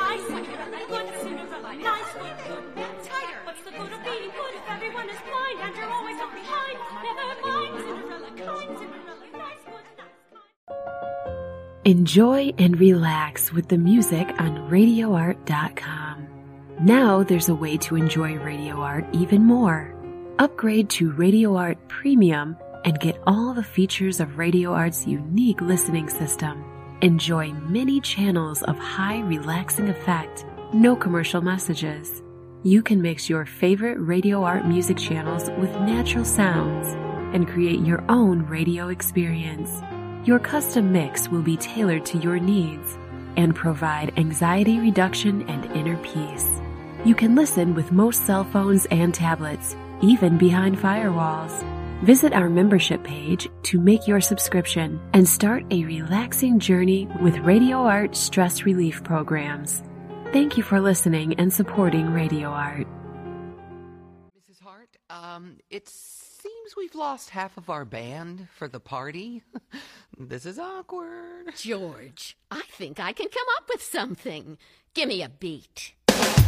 nice, Cinderella, good, Cinderella, nice, good, get tighter. What's the good of being good if everyone is blind and you're always left behind? Never mind, Cinderella, kind, Cinderella, nice, good, nice, kind. Enjoy and relax with the music on RadioArt.com. Now there's a way to enjoy Radio Art even more. Upgrade to Radio Art Premium and get all the features of Radio Art's unique listening system. Enjoy many channels of high relaxing effect, no commercial messages. You can mix your favorite Radio Art music channels with natural sounds and create your own radio experience. Your custom mix will be tailored to your needs and provide anxiety reduction and inner peace. You can listen with most cell phones and tablets, even behind firewalls. Visit our membership page to make your subscription and start a relaxing journey with Radio Art stress relief programs. Thank you for listening and supporting Radio Art. Mrs. Hart, it seems we've lost half of our band for the party. This is awkward. George, I think I can come up with something. Give me a beat.